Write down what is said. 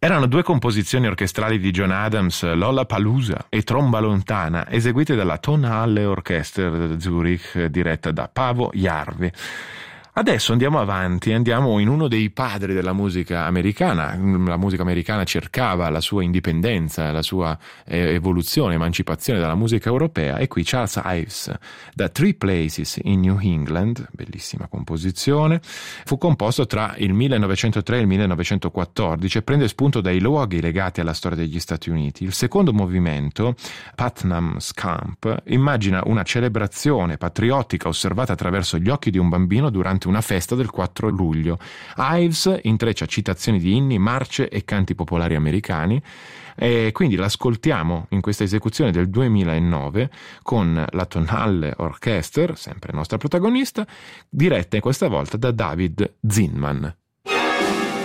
Erano due composizioni orchestrali di John Adams, Lollapalooza e Tromba Lontana, eseguite dalla Tonhalle Orchester Zurich, diretta da Paavo Järvi. Adesso andiamo avanti, andiamo in uno dei padri della musica americana. La musica americana cercava la sua indipendenza, la sua evoluzione, emancipazione dalla musica europea, e qui Charles Ives, da Three Places in New England, bellissima composizione, fu composto tra il 1903 e il 1914 e prende spunto dai luoghi legati alla storia degli Stati Uniti. Il secondo movimento, Putnam's Camp, immagina una celebrazione patriottica osservata attraverso gli occhi di un bambino durante una festa del 4 luglio. Ives intreccia citazioni di inni, marce e canti popolari americani, e quindi l'ascoltiamo in questa esecuzione del 2009 con la Tonhalle Orchester, sempre nostra protagonista, diretta questa volta da David Zinman.